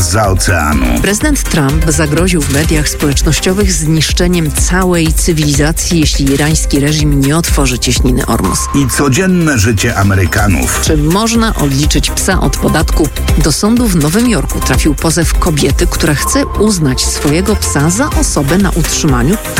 zza oceanu. Prezydent Trump zagroził w mediach społecznościowych zniszczeniem całej cywilizacji, jeśli irański reżim nie otworzy cieśniny Ormus. I codzienne życie Amerykanów. Czy można odliczyć psa od podatku? Do sądu w Nowym Jorku trafił pozew kobiety, która chce uznać swojego psa za osobę na utrzymaniu.